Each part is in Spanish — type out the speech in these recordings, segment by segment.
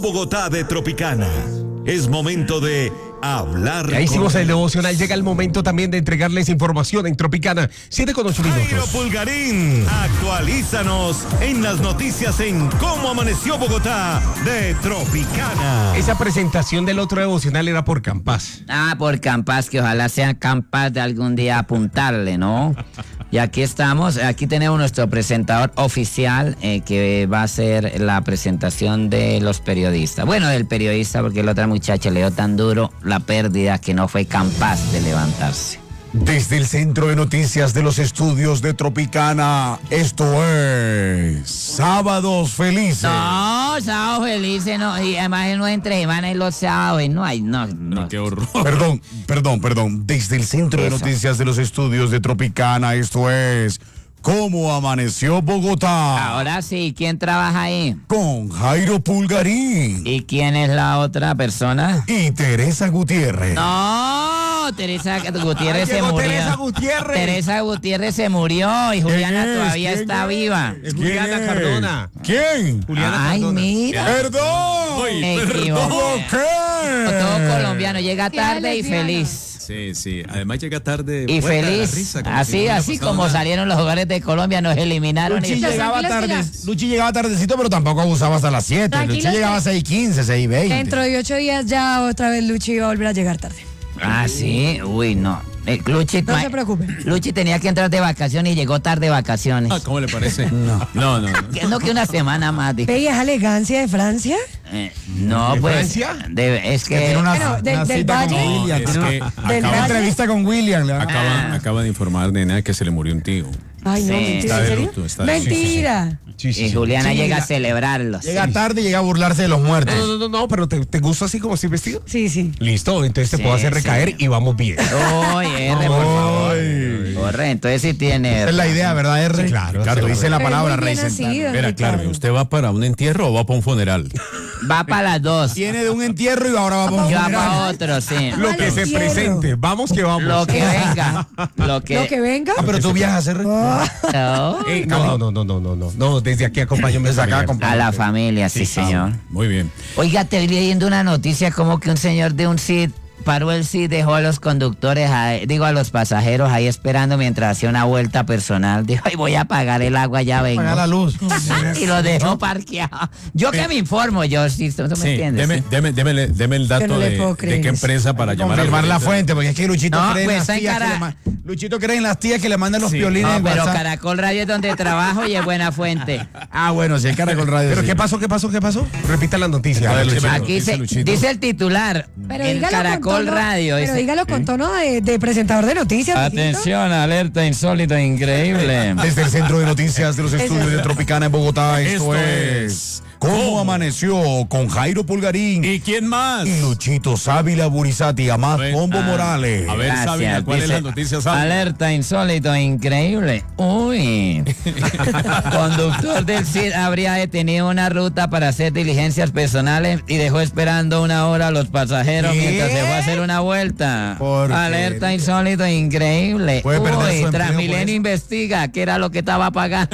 Bogotá de Tropicana. Es momento de hablar. Ya hicimos el devocional. Llega el momento también de entregarles información en Tropicana. 7:08 minutos. Jairo Pulgarín, actualízanos en las noticias en Cómo Amaneció Bogotá de Tropicana. Esa presentación del otro devocional era por Campás. Por Campás, que ojalá sea capaz de algún día apuntarle, ¿no? Y aquí estamos, aquí tenemos nuestro presentador oficial, que va a hacer la presentación de los periodistas. Bueno, del periodista, porque la otra muchacha le dio tan duro la pérdida que no fue capaz de levantarse. Desde el Centro de Noticias de los Estudios de Tropicana, esto es Sábados Felices. No, sábado felices, no, y además no entre semana y los sábados, no hay, no. Qué horror. Perdón. Desde el Centro de Eso. Noticias de los Estudios de Tropicana, esto es Cómo Amaneció Bogotá. Ahora sí, ¿quién trabaja ahí? Con Jairo Pulgarín ¿Y quién es la otra persona? y Teresa Gutiérrez. No, Teresa Gutiérrez se Llegó murió. Teresa Gutiérrez. Teresa Gutiérrez se murió y Juliana es? todavía ¿Quién está es? viva. Es Juliana ¿Quién es? Cardona. ¿Quién? Juliana Ay, Cardona. mira. ¡Perdón! Me equivoqué. ¿Cómo qué? Todo colombiano llega tarde y feliz. Sí. Además llega tarde. Y muerta de la feliz. risa, como si no Así hubiera pasado como nada. salieron los jugadores de Colombia, nos eliminaron. Luchi y- llegaba Luchi llegaba tardecito, pero tampoco abusaba hasta las 7. Luchi Tranquilos, llegaba a 6:15, 6:20. Dentro de 8 días ya otra vez Luchi va a volver a llegar tarde. Ah, sí. Uy, no. Luchi, No se preocupe. Luchi tenía que entrar de vacaciones y llegó tarde de vacaciones. ¿Cómo le parece? No. Que una semana más. Dijo. ¿Ve esa elegancia de Francia? No, ¿De pues. Francia? Es que. Tiene una, Bueno, una del cita con Valle. William. Es Tiene que una Del acaba, Valle. entrevista con William. acaba de informar, nena, que se le murió un tío. Ay, no, Sí. mentira, Está ¿en de serio? luto, está de luto. Mentira. Y Juliana llega a celebrarlos. Llega tarde y llega a burlarse de los muertos. No, pero ¿te gusta así como estoy vestido? Sí, sí. Listo, entonces te Sí, puedo hacer recaer sí. y vamos bien. Oye, R, por favor. Corre, entonces sí tiene. Esa es la idea, ¿verdad, R? Claro, Ricardo, sí, dice la Pero palabra muy Rey bien Central. nacido, Mira, Ricardo. claro, ¿usted va para un entierro o va para un funeral? Va para las dos. Viene de un entierro y ahora vamos Yo a va un para funeral. otro, sí. Lo que se entierro. presente. Vamos que vamos. Lo que venga. Lo que venga. Ah, pero tú viajas, R. No, No, desde aquí acompaño Desde acá, a compadre. la familia, sí, señor. Muy bien. Oiga, te vi leyendo una noticia como que un señor de un CID paró el CID, dejó a los conductores, a los pasajeros ahí esperando mientras hacía una vuelta personal. Dijo, ay, voy a apagar el agua, ya vengo. Apaga la luz. Y lo dejó parqueado. Yo que me informo, yo sí, ¿tú me Sí, entiendes? deme el dato no le de, puedo de creer qué eso. empresa para llamar a Confirmar la fuente, porque es que Luchito No, cree pues, en las hay tías que cara- le Luchito cree en las tías que le mandan los Sí. violines No, en pero WhatsApp. Caracol Radio es donde trabajo y es buena fuente. Ah, bueno, sí, el Caracol Radio. ¿Pero sí. qué pasó? Repita la noticia. A ver, Luchito. Aquí dice Luchito. dice el titular Pero en dígalo Caracol con tono, Radio. Pero dice, dígalo con tono de presentador de noticias. atención, alerta insólito, increíble. Desde el Centro de Noticias de los Estudios de Tropicana en Bogotá, esto es ¿Cómo Amaneció? Con Jairo Pulgarín ¿Y quién más? y Luchito Sábila Burizati, Amás ver, Pombo Morales. A ver, Gracias, Sabina, ¿cuál es dice, la noticia, Sabina? alerta insólito, increíble. Uy. Conductor del CID habría detenido una ruta para hacer diligencias personales y dejó esperando una hora a los pasajeros ¿Qué? mientras se fue a hacer una vuelta. ¿Por qué? Alerta insólito, increíble. Puede perder su empleo por Transmilenio eso. investiga qué era lo que estaba pagando.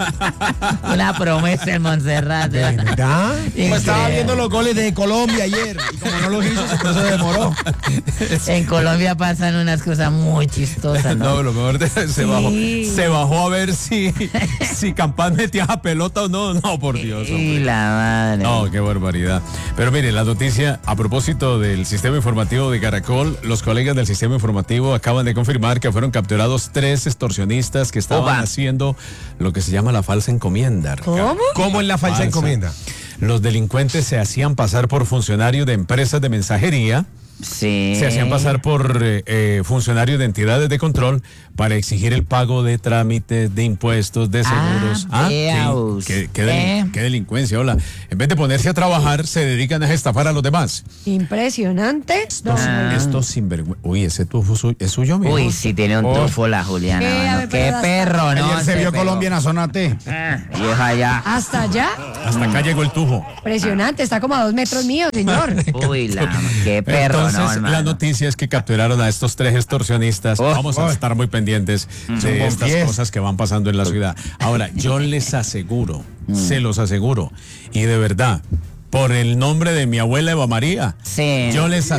Una promesa en Montserrat. ¿Verdad? Pues estaba viendo los goles de Colombia ayer y como no los hizo, por eso se demoró. En Colombia pasan unas cosas muy chistosas, ¿no? No, lo mejor se bajó a ver si Campán metía a pelota o no. No, por Dios. Y hombre. la madre. No, qué barbaridad. Pero mire, la noticia a propósito del sistema informativo de Caracol, los colegas del sistema informativo acaban de confirmar que fueron capturados 3 extorsionistas que estaban Opa. haciendo lo que se llama la falsa encomienda. Ricardo. ¿Cómo en la falsa encomienda? Los delincuentes se hacían pasar por funcionarios de empresas de mensajería, Sí. se hacían pasar por funcionarios de entidades de control para exigir el pago de trámites, de impuestos, de seguros. vea sí, usted. qué delincuencia, hola. En vez de ponerse a trabajar, se dedican a estafar a los demás. Impresionante. Estos sinvergüenza. Uy, ese tufo es suyo, amigo. Uy, sí tiene un tufo la Juliana. A mano. ver, Qué pero perro, ¿no? Ayer se vio pegó. Colombia en la zona T. Y es allá. Hasta allá. Hasta acá llegó el tujo. Impresionante. Está como a 2 metros mío, señor. Uy, qué perro, Entonces, ¿no, hermano? la noticia es que capturaron a estos 3 extorsionistas. Vamos a estar muy pendientes de estas Bonfies. cosas que van pasando en la ciudad. Ahora, yo les aseguro, se los aseguro, y de verdad, por el nombre de mi abuela Eva María. Sí. Yo les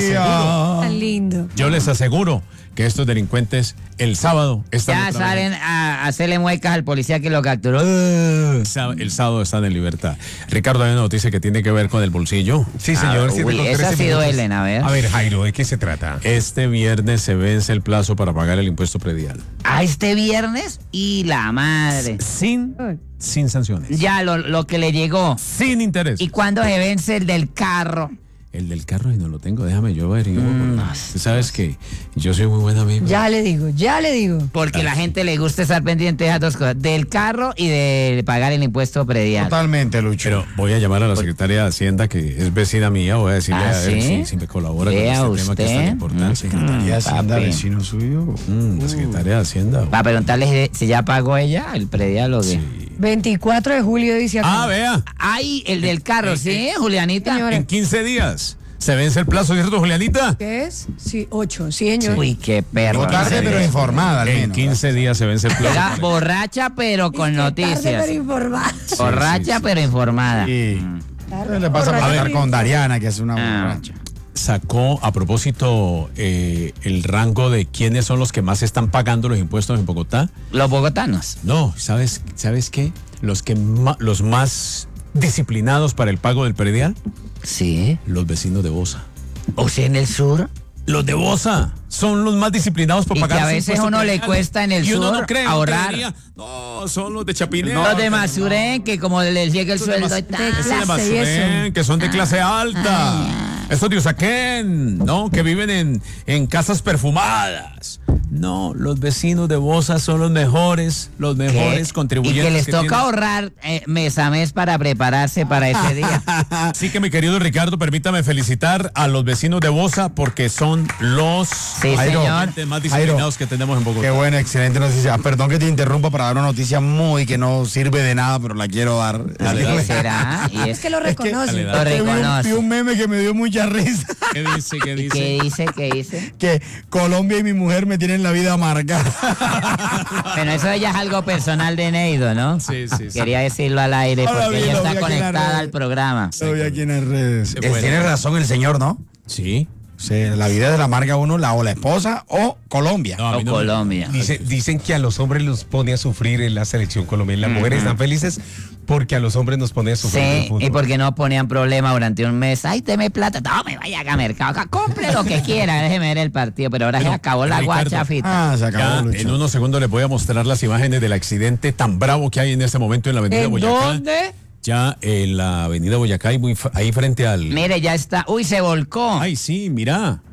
aseguro que estos delincuentes el sábado están Ya otra vez. salen a hacerle muecas al policía que lo capturó. El sábado están en libertad. Ricardo, hay una noticia que tiene que ver con el bolsillo. Sí, señor. Uy, esa sí duelen, a ver. A ver, Jairo, ¿de qué se trata? Este viernes se vence el plazo para pagar el impuesto predial. A este viernes y la madre. Sin sanciones. Ya lo que le llegó. Sin interés. ¿Y cuándo se vence el del carro? El del carro ahí no lo tengo, déjame yo ver. Tú sabes que yo soy muy buen amigo. Ya le digo. Porque la gente le gusta estar pendiente de esas dos cosas, del carro y de pagar el impuesto predial. Totalmente, Lucho. Pero voy a llamar a la secretaria de Hacienda, que es vecina mía, voy a decirle a ver ¿sí? si me colabora Vea con este tema que es tan usted. importante. Secretaría de Hacienda, papi. vecino suyo. La secretaria de Hacienda. Para preguntarle si ya pagó ella el predial o qué. 24 de julio dice acá. Ah, vea, Ay, el del carro, ¿sí, Julianita? Señora. en 15 días se vence el plazo, ¿cierto, Julianita? ¿Qué es? Sí, 8, sí, señor. Uy, qué perro. No tarde, pero informada al En menos. 15 días se vence el plazo. Era borracha, pero con noticias. Tarde, pero informada. Borracha, pero informada. Sí. ¿Qué le pasa por estar con Dariana, que es una borracha? Sacó a propósito el rango de quiénes son los que más están pagando los impuestos en Bogotá. Los bogotanos. No, ¿sabes qué? Los más disciplinados para el pago del predial, Sí. los vecinos de Bosa. O sea, en el sur. Los de Bosa son los más disciplinados por Y que pagar a su veces impuesto uno le predial. cuesta en el Y uno sur no cree, ahorrar. creería, no, son los de Chapinero. Los de Masurén, que como les llega el sueldo y de tal. Ese de clase y Masurén, eso. que son de clase alta. Estos de Usaquén, ¿no? Que viven en casas perfumadas. No, los vecinos de Bosa son los mejores contribuyentes. Y que les toca tienen. ahorrar mes a mes para prepararse para ese día. Así que mi querido Ricardo, permítame felicitar a los vecinos de Bosa porque son los Sí, Jairo, señor. más disciplinados que tenemos en Bogotá. Qué buena, excelente noticia. Perdón que te interrumpa para dar una noticia muy que no sirve de nada, pero la quiero dar. ¿Qué será? Y Es que lo reconoce. lo Vi reconoce. un meme que me dio mucha risa. ¿Qué dice? ¿Qué dice? ¿Qué dice? ¿Qué dice? Que Colombia y mi mujer me tienen la vida amarga. Bueno, eso ya es algo personal de Neido, ¿no? Sí. Quería decirlo al aire Ahora porque vi, ella lo está vi aquí en la conectada red. al programa. Lo vi aquí en las redes. Bueno. Tiene razón el señor, ¿no? Sí. Sí, la vida de la amarga uno, o la esposa o Colombia. No, a mí O no. Colombia. Dicen que a los hombres los pone a sufrir en la selección colombiana. Las mujeres están felices porque a los hombres nos pone a sufrir en el Sí, fútbol. y porque no ponían problema durante un mes. Ay, deme plata. No, me vaya a mercado. Acá, compre lo que quiera. Déjeme ver el partido. Pero ahora se Bueno, acabó la Ricardo. guachafita. Se acabó, Ya, Lucho. en unos segundos les voy a mostrar las imágenes del accidente tan bravo que hay en este momento en la avenida ¿En Boyacá. dónde? Ya en la avenida Boyacá, ahí frente al... Mire, ya está. Uy, se volcó. Ay, sí, mira.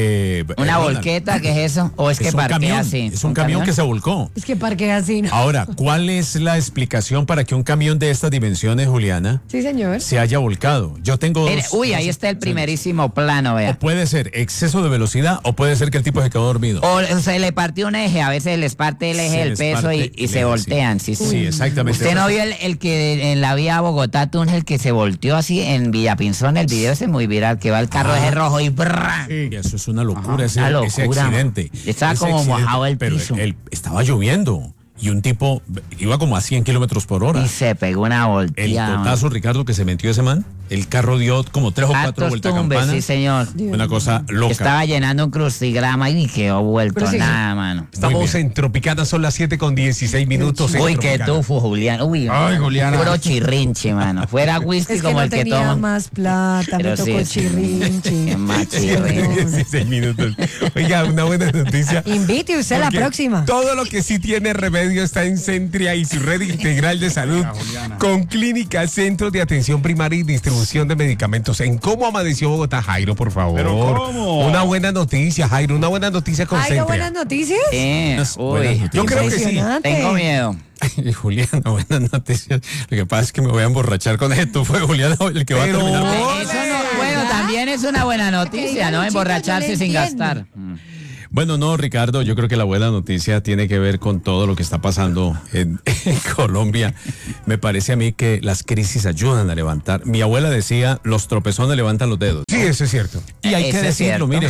Una Ronald, volqueta, ¿qué es eso? ¿O es que un parquea camión, así? es un camión que se volcó. Es que parquea así, ¿no? Ahora, ¿cuál es la explicación para que un camión de estas dimensiones, Juliana, Sí, señor. se haya volcado? Yo tengo Mire, dos- uy, dos ahí está el explicaciones. primerísimo plano, O vea. puede ser exceso de velocidad o puede ser que el tipo se quedó dormido. O se le partió un eje, a veces les parte el eje Se del les peso parte y el se eje, voltean. Sí, Sí, exactamente. ¿Usted no vio el que en la vía Bogotá túnel que se volteó así en Villapinzón? El video ese es muy viral, que va el carro ese rojo y ¡brrr! Y eso es una locura, ese, Una ese locura, accidente. man. Estaba Ese como accidente, mojado el pero piso. estaba lloviendo y un tipo iba como a 100 kilómetros por hora. Y se pegó una El volteada. totazo, Ricardo, que se metió ese man, el carro dio como 3 o 4 Hartos vueltas a tumbes, campana. sí, señor. Una cosa loca. Estaba llenando un crucigrama y ni quedó vuelto Pero sí, nada, mano. Estamos en Tropicana, son las 7:16 minutos. en Uy, qué Tropicana. tufo, Julián. Uy, Ay, Juliana. puro chirrinche, mano. Fuera whisky Es que como no el que tenía toman. más plata, Pero me sí, tocó es- chirrinche. Más chirrinche. 16 minutos. Oiga, una buena noticia. Invite usted la Porque próxima. Todo lo que sí tiene remedio está en Centria y su red integral de salud con clínica, centros de atención primaria y distribución de medicamentos. ¿En cómo amaneció Bogotá, Jairo, por favor? ¿Pero cómo? Una buena noticia, Jairo, una buena noticia con ¿Hay Centria. buenas noticias? Sí, Buenas uy. noticias. Yo creo que sí. Impresionante. Tengo miedo. Y Juliana, buenas noticias. Lo que pasa es que me voy a emborrachar con esto. Fue Juliana el que va a Pero- terminar. Eso no, bueno, también es una buena noticia, diga ¿no? Luchito, Emborracharse yo le sin entiendo. gastar. Bueno, no, Ricardo, yo creo que la buena noticia tiene que ver con todo lo que está pasando en Colombia. Me parece a mí que las crisis ayudan a levantar. Mi abuela decía, los tropezones levantan los dedos. Sí, eso es cierto. Y hay que Eso es decirlo, cierto. mire,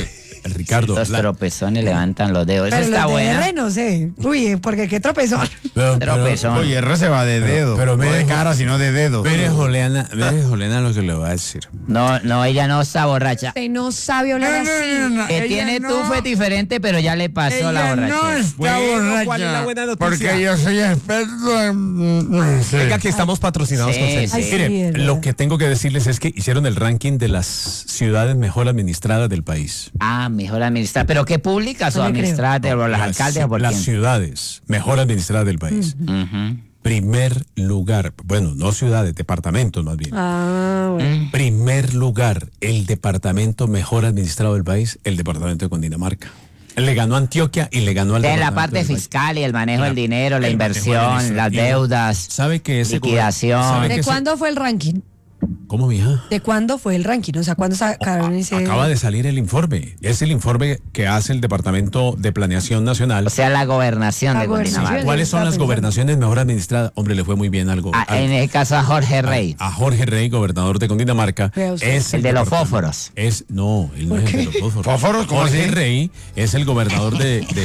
Ricardo. Los tropezones levantan los dedos. Eso Pero está los de bueno. R no sé. Uy, porque qué tropezón. Tropezón. Oye, R se va de dedo. pero no mire, de cara, sino de dedo. Mire, Juliana, lo que le voy a decir. No, ella no está borracha. Usted no sabe hablar así. Que tiene tufo es diferente, pero ya le pasó la borrachera. Está ¿cuál es la buena noticia? Porque yo soy experto en... Sí. Venga, que estamos patrocinados Sí, con Celsius. sí. Ay, sí, Mire, ¿verdad? lo que tengo que decirles es que hicieron el ranking de las ciudades mejor administradas del país. Ah, mejor administrar. ¿Pero qué públicas o No le creo. administradas? ¿O las alcaldes o por las quién? ciudades mejor administradas del país. Ujú. Primer lugar, bueno, no ciudades, departamentos más bien. Ah, bueno. Primer lugar, el departamento mejor administrado del país, el departamento de Cundinamarca. Le ganó a Antioquia y le ganó al De la departamento parte del Valle. fiscal y el manejo del dinero, la el manejo inversión, administrativo. las deudas, ¿Sabe que ese liquidación. sabe que ¿De ese- cuándo fue el ranking? ¿Cómo, mija? ¿De cuándo fue el ranking? O sea, ¿cuándo sacaron ese...? Acaba de salir el informe. Es el informe que hace el Departamento de Planeación Nacional. o sea, la gobernación La de gobernación. Cundinamarca. ¿Cuáles son las Estaba pensando. gobernaciones mejor administradas? Hombre, le fue muy bien algo. En el caso a Jorge Rey, A Jorge Rey, gobernador de Cundinamarca. Vea usted. Es el de los departamento- fósforos. No, él no es el de los fósforos. ¿Fósforos? ¿Cómo Jorge así? Rey es el gobernador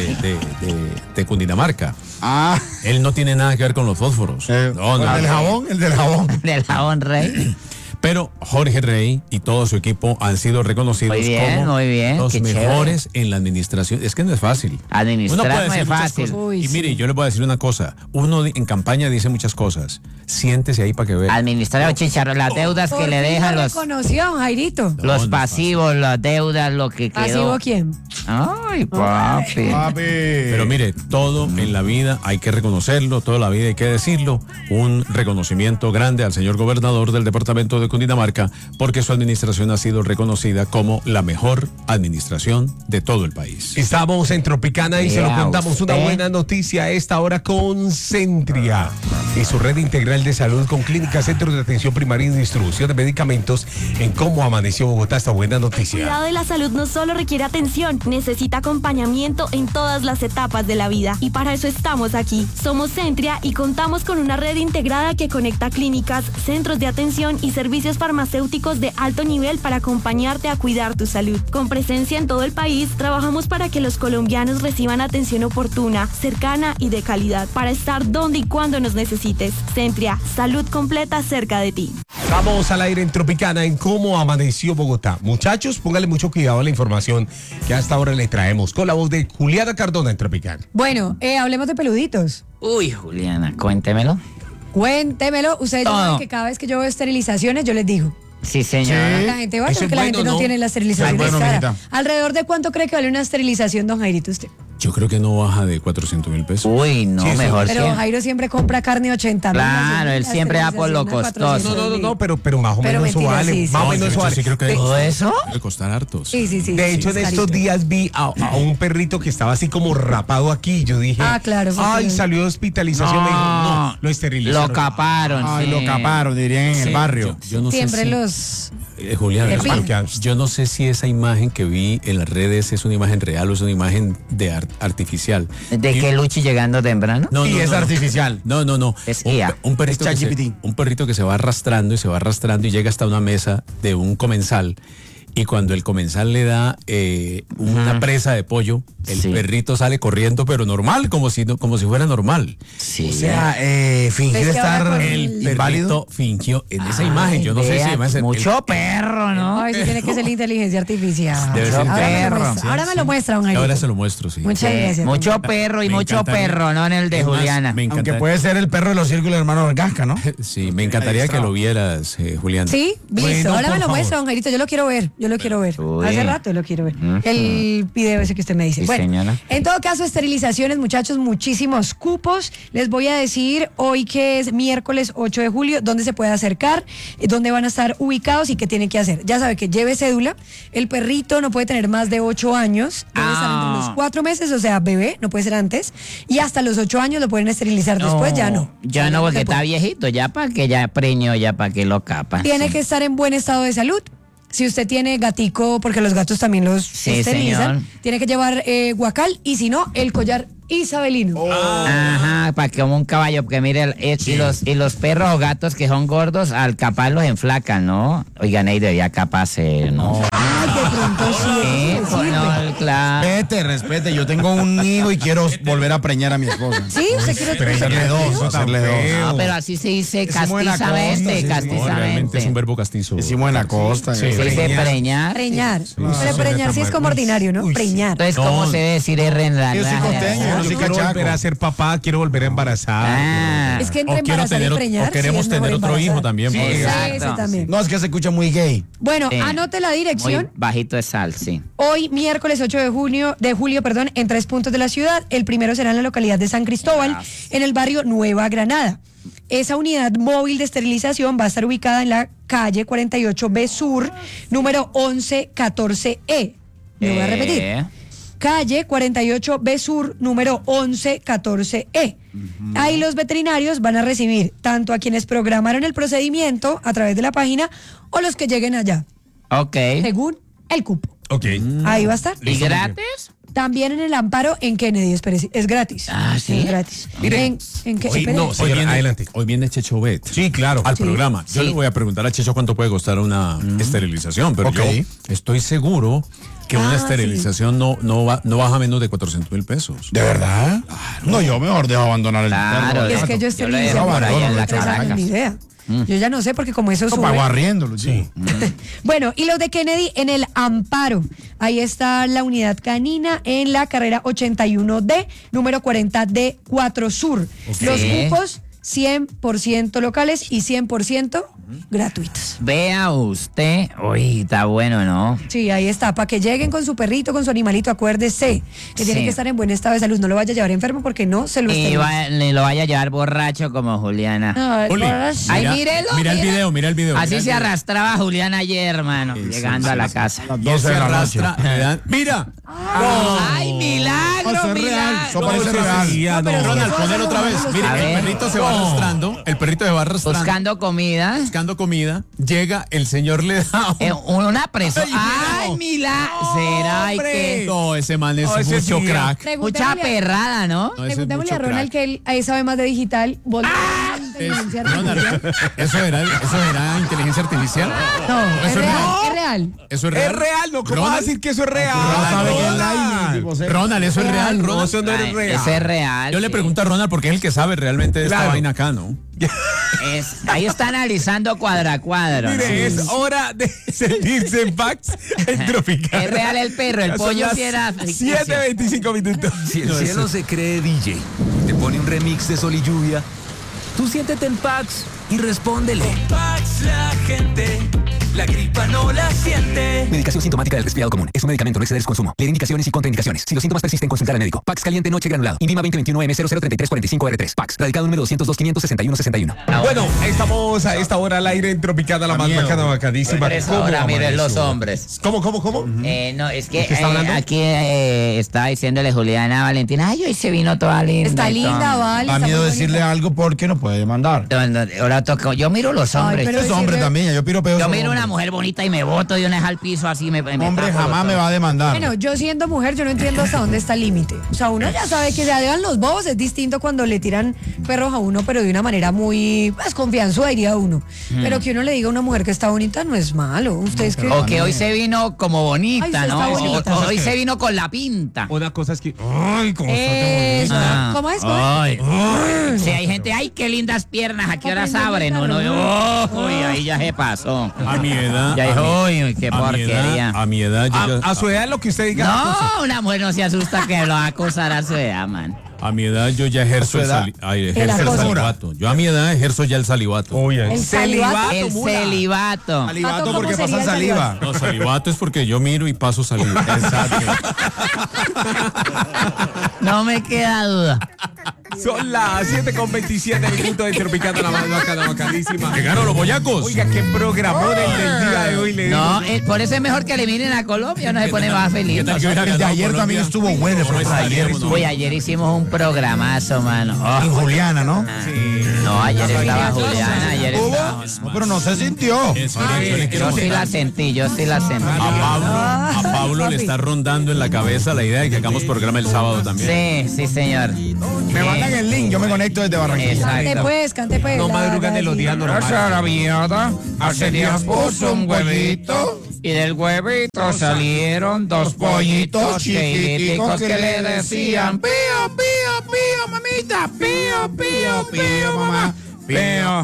de Cundinamarca. Ah, Él no tiene nada que ver con los fósforos. No, no. ¿el del jabón? El del jabón. Del jabón Rey. Pero Jorge Rey y todo su equipo han sido reconocidos Muy bien, como muy bien, los qué mejores en la administración. Es que no es fácil. Administrar Uno puede no decir es muchas fácil. cosas. Uy, Y sí. mire, yo le voy a decir una cosa. Uno en campaña dice muchas cosas. Siéntese ahí para que vea. Administrar los chicharros, las deudas Por que le fin dejan lo los, reconoció, Jairito. No, los no es pasivos, las deudas, lo que quedó. ¿Pasivo quién? Ay, papi. Papi. Pero mire, todo en la vida hay que reconocerlo, toda la vida hay que decirlo. Un reconocimiento grande al señor gobernador del departamento de Cundinamarca, porque su administración ha sido reconocida como la mejor administración de todo el país. Estamos en Tropicana y se lo Vea contamos. Una usted. buena noticia a esta hora con Centria y su red integral de salud con clínica, centros de atención primaria y distribución de medicamentos en Cómo Amaneció Bogotá. Esta buena El noticia. cuidado de la salud no solo requiere atención, necesita acompañamiento en todas las etapas de la vida. Y para eso estamos aquí. Somos Centria y contamos con una red integrada que conecta clínicas, centros de atención y servicios farmacéuticos de alto nivel para acompañarte a cuidar tu salud. Con presencia en todo el país, trabajamos para que los colombianos reciban atención oportuna, cercana y de calidad, para estar donde y cuando nos necesites. Centria, salud completa cerca de ti. Vamos al aire en Tropicana en Cómo Amaneció Bogotá. Muchachos, póngale mucho cuidado a la información que hasta ahora le traemos con la voz de Juliana Cardona en Tropicana. Bueno, hablemos de peluditos. Uy, Juliana, cuéntemelo. Cuéntemelo. Ustedes ya Todo. saben que cada vez que yo veo esterilizaciones, yo les digo. Sí, señora. La gente va Eso porque es la bueno, gente no ¿no? tiene la esterilización Eso es bueno, cara. mijita. ¿Alrededor de cuánto cree que vale una esterilización, don Jairito, usted? Yo creo que no baja de 400,000 pesos. Uy, no, Sí, eso- mejor Pero que... Jairo siempre compra carne 80,000. Claro, él La siempre va por lo esterilización a costoso. 400,000. pero más o Pero menos eso mentira, vale. sí, sí. Más o No, menos eso yo vale. sí creo que ¿Todo eso? debe costar hartos. Sí, sí, sí. De sí, hecho, es en estos carito. días vi a un perrito que estaba así como rapado aquí. Yo dije, Ah, claro, porque- ay, salió de hospitalización. Me dijo, no, lo esterilizaron. Lo caparon. Ay, sí. lo caparon, dirían en el barrio. Yo no Siempre sé si, los... Julián, Le pican. yo no sé si esa imagen que vi en las redes es una imagen real o es una imagen de artificial. ¿De Y- qué Luchi llegando temprano? No, Y no, es no, no. artificial. No. Es un, IA. un perrito Es que se, ChatGPT. un perrito que se va arrastrando y se va arrastrando y llega hasta una mesa de un comensal. Y cuando el comensal le da una presa de pollo, el Sí. perrito sale corriendo, pero normal, como si fuera normal. Sí. O sea, fingir Es que ahora estar con El el perrito fingió en esa imagen. Yo no sé si Vea, además mucho perro, ¿no? Ay, sí tiene que ser la inteligencia artificial. Debe ser Ahora me lo perro. muestra, ahora me lo muestra, don Jairito. Ahora se lo muestro, sí. Muchas gracias. Mucho perro y Me mucho encantaría- perro, ¿no? En el de Es más, Juliana. me Aunque encanta- puede ser el perro de los círculos hermanos Gasca, ¿no? Sí, me encantaría que lo vieras, Julián. Sí, listo. Bueno, ahora por me lo favor. muestra, don Jairito. Yo lo quiero ver. Yo lo quiero ver. Uy. Hace rato lo quiero ver. El video ese que usted me dice. Sí, bueno, señora. en todo caso, esterilizaciones, muchachos, muchísimos cupos. Les voy a decir hoy que es miércoles 8 de julio, dónde se puede acercar, dónde van a estar ubicados y qué tienen que hacer. Ya sabe que lleve cédula. El perrito no puede tener más de 8 años. Debe estar entre los 4 meses, o sea, bebé, no puede ser antes. Y hasta los 8 años lo pueden esterilizar. Después ya no. Ya no, porque se está puede. viejito, ya para que ya preñó, ya para que lo capa. Tiene que estar en buen estado de salud. Si usted tiene gatico, porque los gatos también los Sí, esterilizan, señor. tiene que llevar guacal y si no, el collar isabelino. Ajá, para que como un caballo, porque mire, y los perros o gatos que son gordos, al capaz los enflacan, ¿no? Oigan, ahí debería capaz, ¿no? Ay, de pronto sí. Pues no, claro. Respete, yo tengo un hijo y quiero volver a preñar a mi esposa. Sí, usted quiere Hacerle dos, hacerle dos. No, pero así se dice Decimos en la costa, castizamente, sí, No, realmente es un castizamente. verbo castizo. Decimos en la costa. Se dice preñar. preñar. Pero preñar sí es como ordinario, ¿no? Preñar. Entonces, ¿cómo se debe decir R en la Yo soy costeño, yo no soy Quiero cachaco. volver a ser papá, quiero volver a embarazar. Ah, Es que entre O quiero embarazar tener y preñar. o queremos sí es mejor tener otro hijo embarazar. también. Sí, pues. exacto. Ese también. No, es que se escucha muy gay. Bueno, Sí. anote la muy dirección. bajito de sal, sí. Hoy, miércoles 8 de julio, en 3 puntos de la ciudad. El primero será en la localidad de San Cristóbal, en el barrio Nueva Granada. Esa unidad móvil de esterilización va a estar ubicada en la calle 48B Sur, número 1114E. Lo voy a repetir. Calle 48B Sur, número 1114E. Ahí los veterinarios van a recibir tanto a quienes programaron el procedimiento a través de la página o los que lleguen allá, Ok. según el cupo. Ok. Ahí va a estar. ¿Y gratis? También en el Amparo en Kennedy, es gratis. Ah, ¿sí? Es gratis. Mire, ¿En qué? hoy Espere. no, señora, adelante. Hoy viene Checho Bet. Sí, claro. Al programa. Yo Sí. le voy a preguntar a Checho cuánto puede costar una esterilización, pero Ok. yo estoy seguro que una esterilización no baja menos de 400,000 pesos. ¿De verdad? No, yo mejor dejo abandonar el Claro. Es que yo lo esterilizo dejo por por ahí en la 3 años, Caracas. ni idea. Yo ya no sé porque como eso para sube. barriéndolo, sí. Bueno, y los de Kennedy en el Amparo. Ahí está la unidad canina en la carrera 81D, número 40D4 Sur. Los cupos 100% locales y 100% gratuitos. Vea usted. Uy, está bueno, ¿no? Sí, ahí está. Para que lleguen con su perrito, con su animalito, acuérdese que tiene Sí. que estar en buen estado de salud. No lo vaya a llevar enfermo porque no se lo Y esteriliza. lo vaya a llevar borracho como Juliana. Ay, Juli, para- Ay, mira, mírelo, mira el video, mira el video. Así mira el se video. arrastraba Juliana ayer, hermano, llegando a la casa. Las Y él 12 se de la noche. arrastra, le dan- ¡Mira! ¡Ay, milagro, Eso es real, milagro! eso parece real. No, pero Ronald, sí, ponelo otra vez. Mire, A el ver. perrito se va arrastrando. El perrito se va arrastrando. Buscando comida. Buscando comida. Llega, el señor le da. Una presa. Ay, ¡Ay, no. milagro! ¿Será y qué? No, ese man es No, ese mucho sí. crack. Mucha perrada, ¿no? No, ese es Preguntémosle mucho a Ronald crack. que él ahí sabe más de digital. Inteligencia artificial. Ronald, ¿eso era inteligencia artificial? No, es Eso es real, real. es real. ¿Eso es Es real? real, ¿no? ¿Cómo vas a Ronald, decir que eso es real? No sabe que es Ronald. tipo, sí. Ronald, ¿eso es real? No, Ronald. eso no es real. Ese es real. Yo le sí. pregunto a Ronald porque es el que sabe realmente de esta Claro. vaina acá, ¿no? Ahí está analizando cuadro a cuadro. ¿no? Mire, es hora de sentirse en paz en Tropical. Es real el perro, el Ya son pollo las sí era ficticio. 7:25 minutos. Si el cielo se cree DJ, te pone un remix de Sol y Lluvia, tú siéntete en Pax y respóndele. Pax la gente, la gripa no la siente. Medicación sintomática del resfriado común. Es un medicamento, no exceder su consumo. Leer indicaciones y contraindicaciones. Si los síntomas persisten, consultar al médico. Pax caliente noche granulado. INVIMA 2021M003345R3. Pax. Radicado número 202-561-61. Bueno, estamos a esta hora al aire en Tropicana, la más miedo. bacana, bacadísima. Por esa hora, miren los hombres. ¿Cómo? No, es que ¿De qué está hablando? aquí estaba diciéndole Juliana a Valentina, ay, hoy se vino toda linda. Está y linda, todo. vale. Da está miedo muy decirle bonita. algo porque no puede demandar. Ahora toca, yo miro los hombres. pero Es hombre decirle- también, yo piro peor. Yo miro una mujer bonita y me boto de una vez al piso así me Hombre tapo jamás los me va a demandar. Bueno, yo siendo mujer, yo no entiendo hasta dónde está el límite. O sea, uno ya sabe que se adeban los bobos, es distinto cuando le tiran perros a uno, pero de una manera muy, pues, confianzuda, diría uno. Pero que uno le diga a una mujer que está bonita no es malo. ¿Ustedes creen? O que hoy se vino como bonita, Ay, sí, ¿no? está bonita. Hoy se vino con la pinta. Una cosa es que. Ay, cómo Eso. Ah. ¿Cómo es? Ay. Sí, hay gente, ay, qué lindas piernas, ¿a qué horas abren? Uno, uy, ahí ya se pasó. A mi edad. Ya dijo, uy, qué a mi porquería. edad, a mi edad, yo ya- A su edad lo que usted diga. No, una mujer no se asusta que lo va a acosar a su edad, man. a mi edad yo ya ejerzo ¿A su edad? ejerzo el acoso. salivato. Yo a mi edad ejerzo ya el salivato. Oye, El celibato. El celibato. Salivato ¿cómo porque sería pasa el saliva. No, salivato es porque yo miro y paso saliva. Exacto. No me queda duda. Son las 7:27 minutos de Tropicana, la más bacanísima. Llegaron los boyacos. Oiga, qué programón el del día de hoy le No, digo. por eso es mejor que eliminen a Colombia, no se pone más feliz. El de ayer también estuvo bueno, pero ayer Uy, ayer hicimos un programazo, mano. Oh, en Juliana, ¿no? no, ayer estaba Juliana, ayer estaba... No, pero no se sintió. Yo sí la sentí, yo sí la sentí. A Pablo le está rondando en la cabeza la idea de que hagamos programa el sábado también. Sí, sí, señor. Me mandan el link, yo me conecto desde Barranquilla. Cante pues. No madrugan de los días normales. Hace días puso un huevito y del huevito salieron dos pollitos chiquiticos que le decían pío, pío, pío, mamita, pío, pío, pío, mamá. Pío,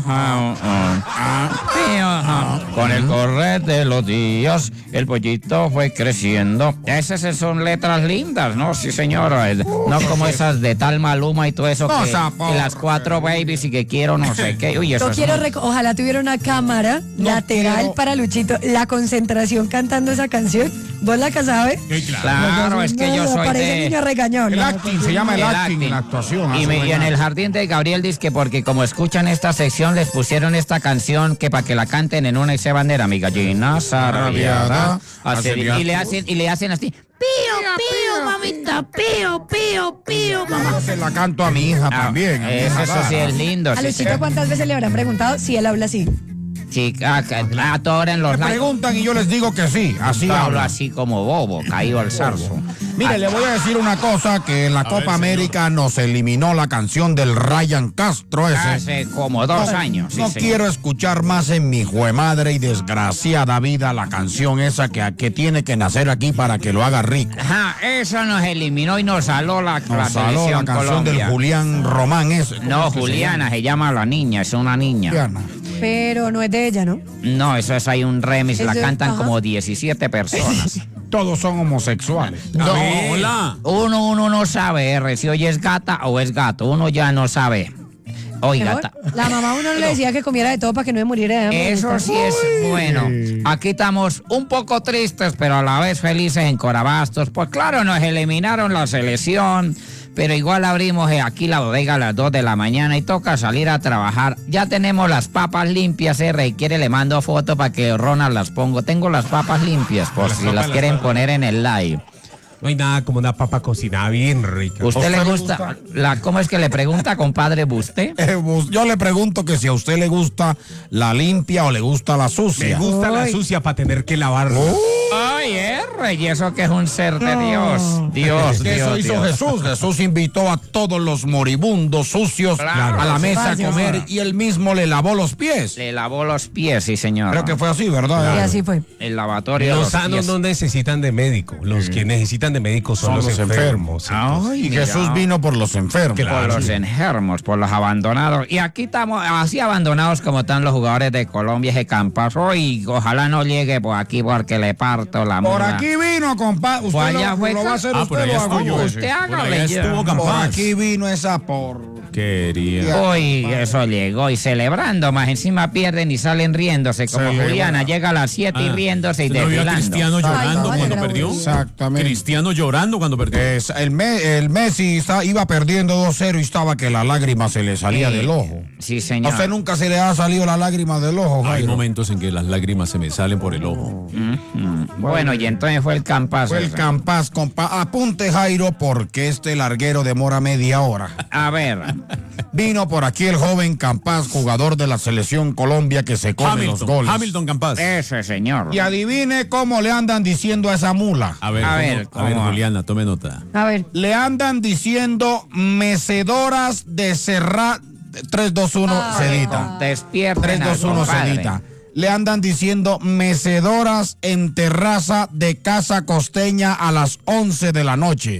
pío. Con el correr de los días, el pollito fue creciendo. Esas son letras lindas, ¿no? Sí, señora. No como esas de tal Maluma y todo eso que las 4 babies y que quiero no sé qué. Uy, eso Yo es quiero, ojalá tuviera una cámara lateral para Luchito. La concentración cantando esa canción. ¿Vos la sabes? Claro, es que yo soy parece de... niño regañón. El acting, se llama el acting, acting. la actuación. Y en el jardín de Gabriel dice que porque como escuchan esta sección les pusieron esta canción que para que la canten en una y se bandera, mi gallina sarriada. Y le hacen así. Pío, pío, mamita, pío, pío, pío, mamá. Se la canto a mi hija también. Eso sí es lindo. A sí, Luchito, sí. ¿cuántas veces le habrán preguntado si él habla así? Chica, a toda hora en los Me likes. preguntan y yo les digo que sí, así Pablo habla. así como bobo, caído al zarzo. Mire, le voy a decir una cosa, que en la Copa América nos eliminó la canción del Ryan Castro ese. Hace como 2 años. sí, No señor. quiero escuchar más en mi juemadre y desgraciada vida la canción esa que tiene que nacer aquí para que lo haga rico. Ajá, eso nos eliminó y nos saló la Nos saló la selección canción Colombia. del Julián Román ese. ¿Cómo No, es que se Juliana se llama la niña, es una niña. llama? Pero no es de ella, ¿no? No, eso es hay un remix, la Eso, cantan ajá. como 17 personas. Todos son homosexuales. No, hola. uno no sabe, si hoy es gata o es gato, uno ya no sabe. Oiga, Mejor, la mamá a uno le decía que comiera de todo para que no me muriera de hambre. eso sí es bueno. Aquí estamos un poco tristes, pero a la vez felices en Corabastos. Pues claro, nos eliminaron la selección, pero igual abrimos aquí la bodega a las 2 de la mañana y toca salir a trabajar. Ya tenemos las papas limpias, y quiere le mando foto para que Ronald las pongo. Tengo las papas limpias, por si las quieren poner en el live. No hay nada como una papa cocinada bien rica. ¿Usted le gusta? ¿Cómo es que le pregunta, compadre Buste? Yo le pregunto que si a usted le gusta la limpia o le gusta la Me sucia. gusta la sucia para tener que lavarla. Ay, y eso que es un ser de Dios. Dios, Que eso Dios, hizo Dios. Jesús. Jesús invitó a todos los moribundos sucios Claro. a la mesa a Fácil. comer y él mismo le lavó los pies. Le lavó los pies, sí, señor. Creo que fue así, ¿verdad? Y así fue. El lavatorio de Los los sanos pies. no necesitan de médico. Los que necesitan de médico son los enfermos. Ay, Y Jesús vino por los enfermos. por los enfermos, por los abandonados. Y aquí estamos así abandonados como están los jugadores de Colombia, ese Campazo. Y ojalá no llegue por aquí porque le parto la Por mula. aquí vino, compadre. Usted allá lo, fue lo va a hacer por usted, allá lo hago estuvo. yo. Usted Por hágale allá ya. estuvo Por Campas. aquí vino esa por... Quería. Uy, eso llegó y celebrando, más encima pierden y salen riéndose como Celebra. Juliana, llega a las 7 y riéndose y ¿No vio a desfilando. Cristiano llorando Ay, cuando no, perdió? Exactamente. Cristiano llorando cuando perdió. El Messi iba perdiendo 2-0 y estaba que la lágrima se le salía del ojo. Sí, ¿A señor. usted nunca se le ha salido la lágrima del ojo, Hay Jairo? momentos en que las lágrimas se me salen por el ojo. Bueno, y entonces fue el Campazo. Fue el Campas, compa. Apunte, Jairo, porque este larguero demora media hora. A ver, Vino por aquí el joven Campas, jugador de la selección Colombia que se come los goles. Hamilton Campas. ese señor. Y adivine cómo le andan diciendo a esa mula. A ver, ¿cómo? Juliana, tome nota. A ver. Le andan diciendo mecedoras de Serrat. 3, 2, 1, Cedita. Despierten 3, 2, 1, compadre. Cedita. Le andan diciendo mecedoras en terraza de Casa Costeña a las 11 de la noche.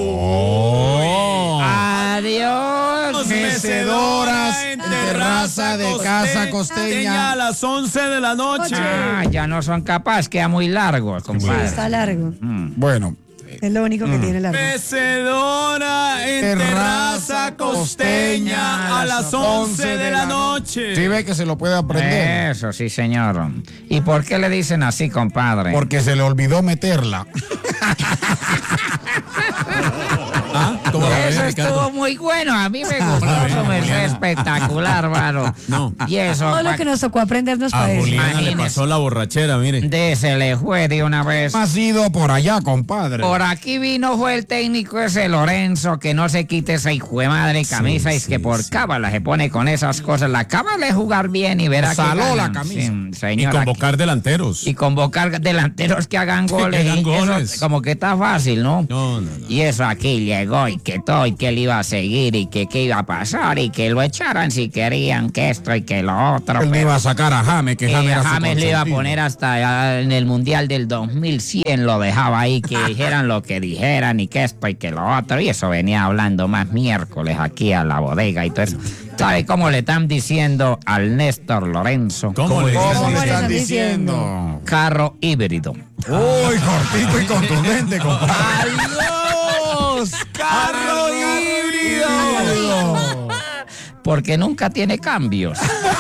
Adiós. Mecedoras en terraza de Casa Costeña. a las 11 de la noche. Ah, ya no son capaces, queda muy largo, Sí, compadre. está largo. Bueno, Es lo único que tiene largo. Mecedora en terraza costeña a las 11 de la noche. sí ve que se lo puede aprender. Eso, sí, señor. ¿Y por qué le dicen así, compadre? Porque se le olvidó meterla. ¿Cómo la ves? Eso Eso estuvo muy bueno, a mí me gustó, eso me fue espectacular, hermano. No. Y eso. Todo lo que nos tocó aprendernos A para eso. Juliana le Imagínese. pasó la borrachera, mire. Se le fue de una vez. Ha sido por allá, compadre. Por aquí fue el técnico ese Lorenzo, que no se quite esa hijo de madre camisa, y es que por cábala se pone con esas cosas. La cábala es jugar bien y verá que Saló la ganan. camisa. Sí, Y señora, convocar delanteros. y convocar delanteros que hagan goles. hagan y eso goles. como que está fácil, ¿no? No. Y eso aquí llegó y que todo, y que él iba a seguir, y que qué iba a pasar, y que lo echaran si querían, que esto y que lo otro. Él me pero- iba a sacar a James, que James era su James le iba a consentido. poner hasta en el Mundial del 2100, lo dejaba ahí, que dijeran lo que dijeran, y que esto y que lo otro. Y eso venía hablando más miércoles aquí a la bodega y todo eso. ¿Sabe cómo le están diciendo al Néstor Lorenzo? ¿Cómo le ¿Cómo dicen? le le están están diciendo? Carro híbrido. Uy, cortito y contundente, compadre. ¡Adiós! ¡Carro híbrido! Porque nunca tiene cambios.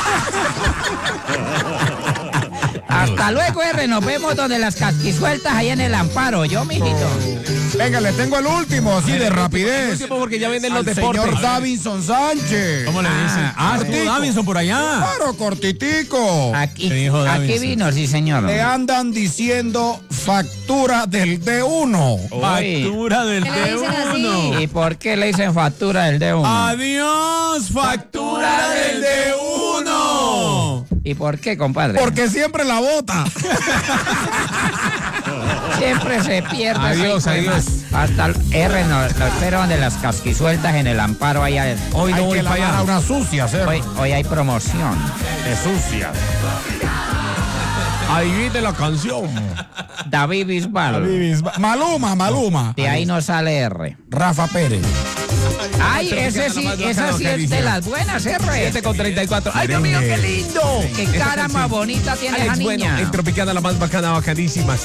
Hasta luego, R. Nos vemos donde las casquisueltas ahí en el Amparo. Yo, mijito. Venga, le tengo el último, así de rapidez. Último, porque ya vienen los Al deportes. señor Davinson Sánchez. ¿Cómo le dicen? Cortico. Davinson por allá. Claro, cortitico. Aquí, ¿Qué dijo aquí Davinson? vino, sí, señor. Le andan diciendo factura del D1. Factura del ¿Qué le dicen así? D1. ¿Y por qué le dicen factura del D1? Adiós, factura del D1. ¿Y por qué, compadre? Porque siempre la bota. Siempre se pierde. Adiós, ese adiós. tema. Hasta el R lo espero donde las casquisueltas en el Amparo allá. Hoy no Hay voy que para lavar a allá. una sucia, Hoy hay promoción. de sucia. Adivine la canción. David Bisbal. Maluma. De ahí no sale R. Rafa Pérez. Ay, esa sí es de las buenas, R. 7:34. ¡Ay, Dios mío, qué lindo! Qué cara más bonita tiene esa Alex, bueno, niña. en Tropicana la más bacana, bacanísima.